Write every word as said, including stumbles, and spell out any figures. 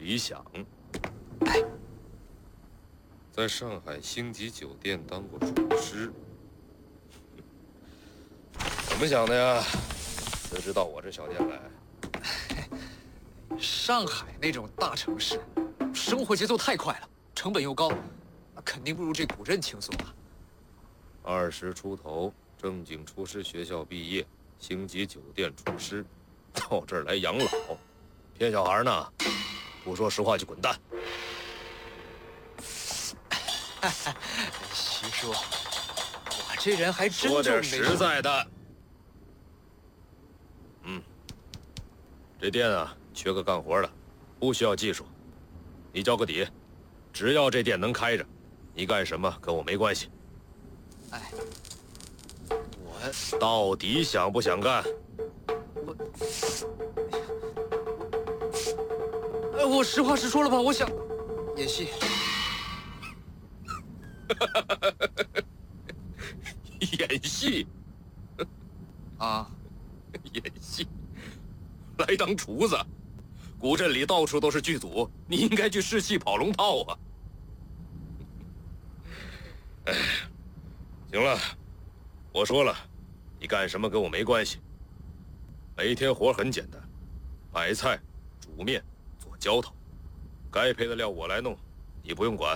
迪想， 哎， 在上海星级酒店当过厨师，怎么想的呀？辞职到我这小店来？ 上海那种大城市，生活节奏太快了，成本又高，肯定不如这古镇轻松啊。 二十出头，正经厨师学校毕业，星级酒店厨师，到这儿来养老，骗小孩呢？不说实话就滚蛋！ 徐叔，我这人还真说点就没实在的。嗯，这店啊，缺个干活的，不需要技术，你交个底，只要这店能开着，你干什么跟我没关系。 哎，我到底想不想干？ 我，哎，我实话实说了吧，我想演戏。 演戏啊， 演戏，来当厨子。古镇里到处都是剧组，你应该去试戏跑龙套啊。哎，行了，我说了，你干什么跟我没关系。每天活很简单，买菜、煮面、做浇头，该配的料我来弄，你不用管。